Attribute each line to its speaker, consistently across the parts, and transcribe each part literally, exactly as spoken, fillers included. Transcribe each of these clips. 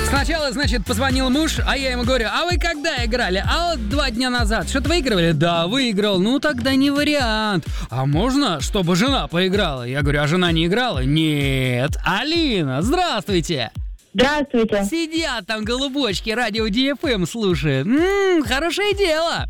Speaker 1: Сначала, значит, позвонил муж, а я ему говорю: а вы когда играли? А вот два дня назад. Что-то выигрывали? Да, выиграл. Ну, тогда не вариант. А можно, чтобы жена поиграла? Я говорю: а жена не играла? Нет. Алина, здравствуйте.
Speaker 2: Здравствуйте.
Speaker 1: Сидят там голубочки, радио Ди Эф Эм слушают. Ммм, хорошее дело.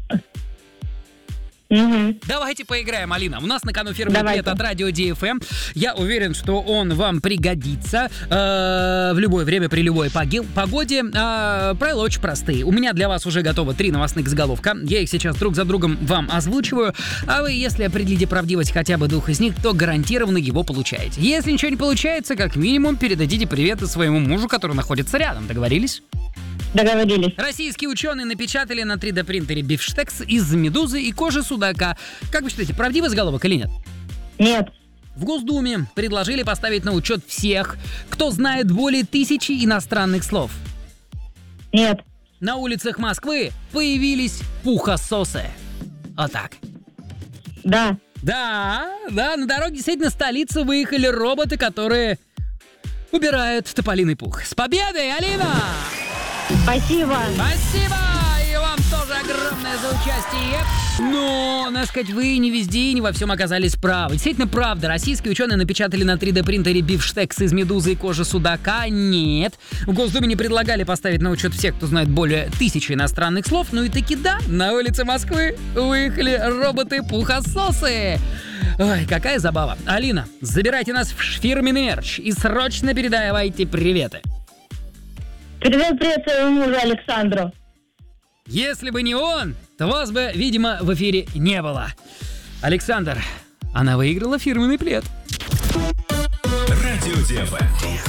Speaker 2: Угу.
Speaker 1: Давайте поиграем, Алина. У нас на кону фирменный билет от радио Ди Эф Эм. Я уверен, что он вам пригодится э, в любое время, при любой поги- погоде. Э, правила очень простые. У меня для вас уже готово три новостных заголовка. Я их сейчас друг за другом вам озвучиваю. А вы, если определите правдивость хотя бы двух из них, то гарантированно его получаете. Если ничего не получается, как минимум передадите приветы своему мужу, который находится рядом. Договорились?
Speaker 2: Договорились.
Speaker 1: Российские ученые напечатали на три дэ-принтере бифштекс из медузы и кожи судака. Как вы считаете, правдивый заголовок или нет?
Speaker 2: Нет.
Speaker 1: В Госдуме предложили поставить на учет всех, кто знает более тысячи иностранных слов.
Speaker 2: Нет.
Speaker 1: На улицах Москвы появились пухососы. Вот так.
Speaker 2: Да.
Speaker 1: Да, да, на дороге действительно столицы выехали роботы, которые убирают тополиный пух. С победой, Алина!
Speaker 2: Спасибо.
Speaker 1: Спасибо! И вам тоже огромное за участие. Но, надо сказать, вы не везде и не во всем оказались правы. Действительно, правда. Российские ученые напечатали на три дэ-принтере бифштекс из медузы и кожи судака. Нет. В Госдуме не предлагали поставить на учет всех, кто знает более тысячи иностранных слов. Ну и таки да, на улице Москвы выехали роботы-пухососы. Ой, какая забава. Алина, забирайте нас в фирменный мерч и срочно передавайте приветы.
Speaker 2: Привет, привет своему мужу Александру.
Speaker 1: Если бы не он, то вас бы, видимо, в эфире не было. Александр, она выиграла фирменный плед.
Speaker 3: Радио Ди Эф Эм.